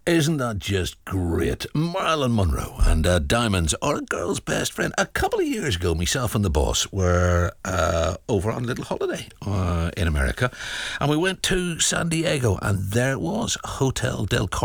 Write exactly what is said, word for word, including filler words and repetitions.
Isn't that just great? Marilyn Monroe and uh, Diamonds are a girl's best friend. A couple of years ago, myself and the boss were uh, over on a little holiday uh, in America, and we went to San Diego, and there it was, Hotel del Carmen.